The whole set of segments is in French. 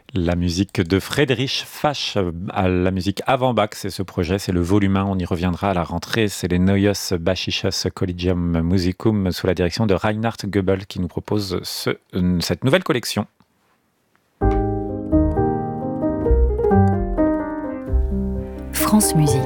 La musique de Friedrich Fasch, à la musique avant Bach, c'est ce projet, c'est le volume 1, on y reviendra à la rentrée, c'est les Neues Bachisches Collegium Musicum sous la direction de Reinhard Goebel qui nous propose cette nouvelle collection. France Musique.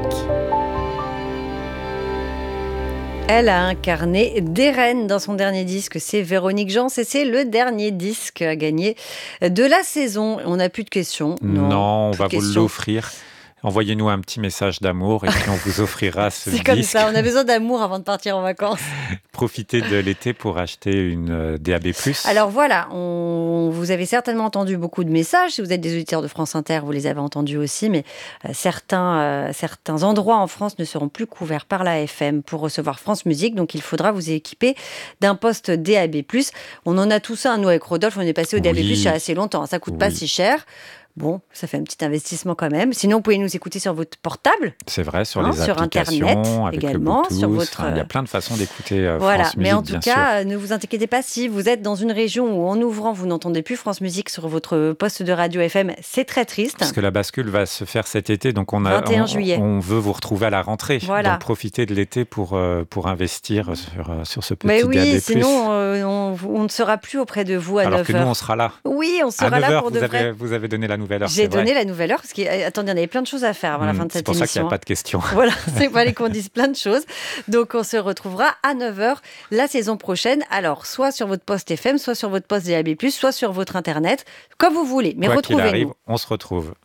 Elle a incarné des reines dans son dernier disque, c'est Véronique Jans et c'est le dernier disque à gagner de la saison. On n'a plus de questions. Non, on va vous l'offrir. Envoyez-nous un petit message d'amour et puis on vous offrira ce disque. C'est comme ça, on a besoin d'amour avant de partir en vacances. Profitez de l'été pour acheter une DAB+. Alors voilà, vous avez certainement entendu beaucoup de messages. Si vous êtes des auditeurs de France Inter, vous les avez entendus aussi, mais certains endroits en France ne seront plus couverts par la FM pour recevoir France Musique, donc il faudra vous équiper d'un poste DAB+. On en a tous un, nous avec Rodolphe, on est passé au DAB+, il y a assez longtemps, ça coûte pas si cher. Bon, ça fait un petit investissement quand même. Sinon, vous pouvez nous écouter sur votre portable. C'est vrai, sur les applications, sur Internet avec également, le Bluetooth. sur votre... Il y a plein de façons d'écouter voilà. France Musique, mais en tout cas, sûr. Ne vous inquiétez pas si vous êtes dans une région où, en ouvrant, vous n'entendez plus France Musique sur votre poste de radio FM. C'est très triste. Parce que la bascule va se faire cet été, donc 21 juillet. On veut vous retrouver à la rentrée. Voilà. Donc profitez de l'été pour investir sur ce petit mais oui, DAB+. Sinon, on ne sera plus auprès de vous à 9h. Alors que nous, on sera là. Oui, on sera là pour de vrai. Vous avez donné la nouvelle heure, J'ai donné la nouvelle heure, parce qu'attendez, on avait plein de choses à faire avant la fin de cette émission. C'est pour ça qu'il n'y a pas de questions. Voilà, c'est pas les qu'on dise plein de choses. Donc on se retrouvera à 9h la saison prochaine. Alors, soit sur votre poste FM, soit sur votre poste DAB+, soit sur votre Internet, comme vous voulez. Mais retrouvez-nous. Quoi qu'il arrive, retrouvez-nous. on se retrouve.